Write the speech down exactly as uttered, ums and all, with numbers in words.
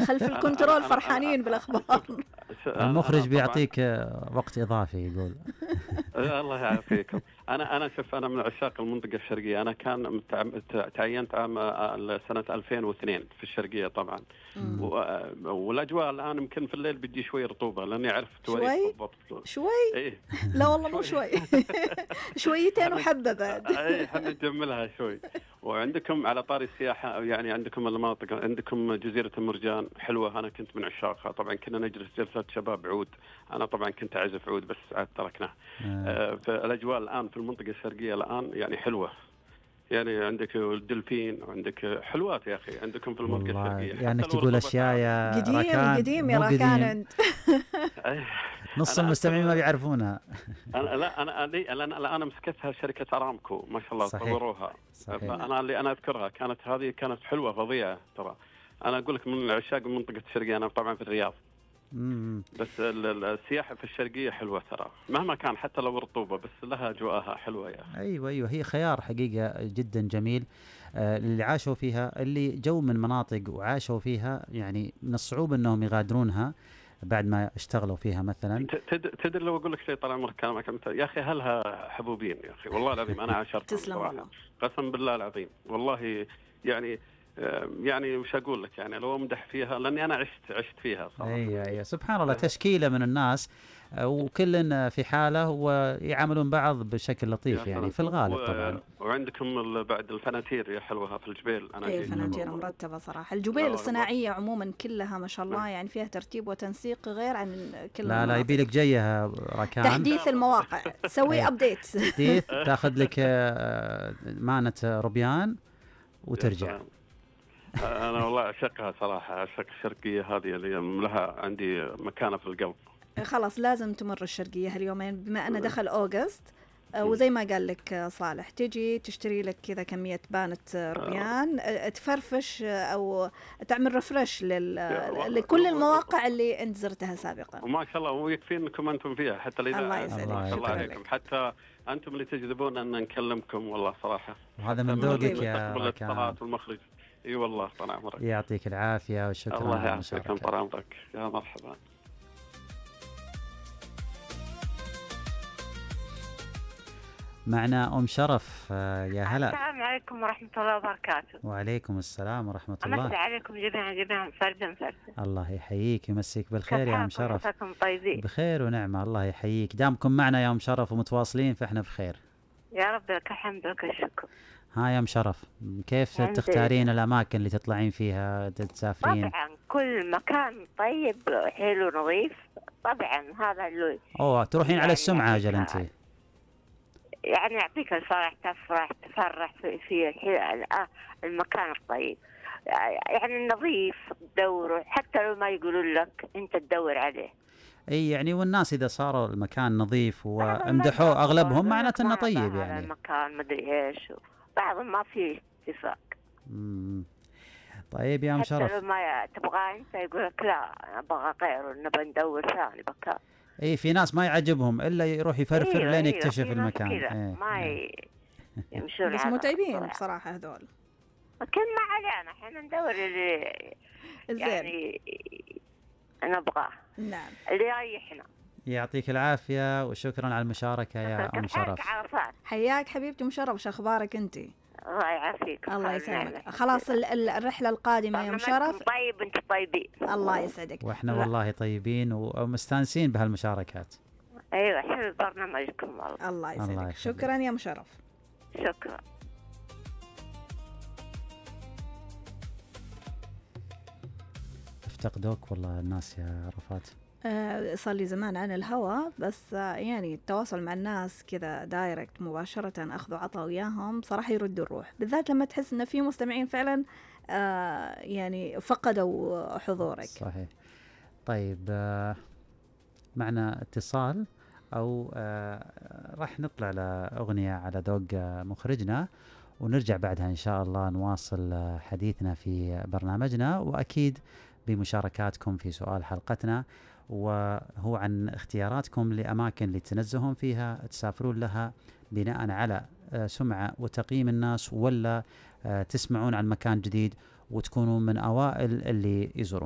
خلف الكنترول فرحانين بالاخبار. المخرج بيعطيك وقت اضافي يقول. الله يعافيكم. انا انا شوف انا من عشاق المنطقه الشرقيه. انا كان تعينت عام سنه ألفين واثنين في الشرقيه طبعا. والاجواء الان يمكن في الليل بتجي شوي رطوبه لاني عرفت شوي بالضبط. شوي إيه؟ لا والله مو شوي. شويتين وحبه بعد. اي احنا نجملها شوي. وعندكم على طاري السياحه يعني عندكم المناطق، عندكم جزيره المرجان حلوه، انا كنت من عشاقها. طبعا كنا نجلس جلسات شباب عود، انا طبعا كنت اعزف عود بس عاد تركناه. آه. فالاجواء الان في المنطقه الشرقيه الان يعني حلوه، يعني عندك الدلفين وعندك حلوات يا أخي عندكم في المنطقة الشرقية. يعني تقول أشياء يا قديم راكان قديم يا راكان عند نص المستمعين ما بيعرفونها. أنا لا أنا أنا أنا, أنا مسكتها شركة أرامكو ما شاء الله طوروها. أنا اللي أنا أذكرها كانت هذه كانت حلوة فظيعة ترى. أنا أقول لك من عشاق منطقة الشرقية، أنا طبعا في الرياض. مم. بس السياحة في الشرقية حلوة ترى مهما كان حتى لو رطوبة، بس لها أجواءها حلوة يا أخي. أيوة أيوة هي خيار حقيقة جدا جميل. آه اللي عاشوا فيها اللي جو من مناطق وعاشوا فيها يعني من الصعوبة أنهم يغادرونها بعد ما اشتغلوا فيها مثلا. تدري لو أقول لك شيء طال عمرك كلامك يا أخي، هلها حبوبين يا أخي والله العظيم أنا عاشرتها تسلم قسم بالله العظيم والله. يعني يعني وش أقول لك يعني لو أمدح فيها لأني أنا عشت عشت فيها صراحة. أي أي سبحان الله تشكيلة من الناس وكل في حاله ويعاملون بعض بشكل لطيف يعني في الغالب و... طبعا. وعندكم بعد الفناتير يا حلوها في الجبيل. أنا أي فناتير مرتبة صراحة. الجبيل الصناعية عموما كلها ما شاء الله يعني فيها ترتيب وتنسيق غير عن كل لا لا يبي لك جيها راكان تحديث المواقع تسوي أبديت تحديث تاخذ لك مانة ربيان وترجع. أنا والله أعشقها صراحة، أعشق الشرقية هذه اللي لها عندي مكانة في القلب. خلاص لازم تمر الشرقية هاليومين بما أنه دخل أوغست، وزي ما قال لك صالح تيجي تشتري لك كذا كمية بانة ربيان تفرفش أو تعمل رفرش لل... لكل المواقع اللي أنت زرتها سابقا. وما شاء الله ويكفي أنكم أنتم فيها حتى الله يسعدك. ما شاء الله عليكم حتى أنتم اللي تجذبون أن نكلمكم والله صراحة. وهذا من ذوقك يا راكان. والمخرج اي أيوة والله طال عمرك. يعطيك العافيه وشكرا. الله يعافيكم طال عمرك يا مرحبا. معنا ام شرف يا هلا. السلام عليكم ورحمه الله وبركاته. وعليكم السلام ورحمه الله. امسي عليكم جميعا جميعا فردا فردا. الله يحييك يمسيك بالخير يا ام شرف. كيفكم طيبين؟ بخير ونعمه الله يحييك. دامكم معنا يا ام شرف ومتواصلين فاحنا بخير يا رب. لك الحمد ولك الشكر. ها يا ام شرف كيف تختارين الاماكن اللي تطلعين فيها تسافرين؟ طبعا كل مكان طيب حلو نظيف طبعا هذا اللي اوه تروحين يعني على السمعه اجل انت يعني يعطيك الفرح تفرح تفرح في, في المكان الطيب يعني النظيف تدور حتى لو ما يقولون لك انت تدور عليه. اي يعني والناس اذا صاروا المكان نظيف وامدحوه اغلبهم معناته انه طيب يعني المكان مدري ايش بعضهم ما فيه اتفاق. امم طيب يا ام شرف حتى لو ما تبغى انت يقول لك لا ابغى غيره نبى ندور ثاني مكان. اي في ناس ما يعجبهم الا يروح يفرفر إيه لين إيه يكتشف المكان. إيه ما إيه. يمشون بس متعبين بصراحه هذول. لكن ما علينا احنا ندور اللي يعني نبغاه. نعم اللي يريحنا. يعطيك العافيه وشكرا على المشاركه يا ام شرف. حياك حبيبتي ام شرف. شو اخبارك انت؟ الله يعافيك. الله يسلمك. خلاص الرحله القادمه يا ام شرف. طيب انت طيبين. الله يسعدك. واحنا والله طيبين ومستانسين بهالمشاركات. ايوه حلو برنامجكم والله. الله يسعدك. شكرا يا ام شرف. شكرا. افتقدوك والله الناس يا رفات. آه صار لي زمان عن الهوا بس آه يعني التواصل مع الناس كذا دايركت مباشرة أخذ وعطا وياهم صراحة يرد الروح بالذات لما تحس إن في مستمعين فعلا آه يعني فقدوا حضورك. صحيح. طيب آه معنا اتصال أو آه راح نطلع لأغنية على ذوق آه مخرجنا ونرجع بعدها إن شاء الله نواصل آه حديثنا في برنامجنا وأكيد بمشاركاتكم في سؤال حلقتنا وهو عن اختياراتكم لأماكن اللي تنزهون فيها تسافرون لها بناء على سمعة وتقييم الناس ولا تسمعون عن مكان جديد وتكونوا من أوائل اللي يزورون.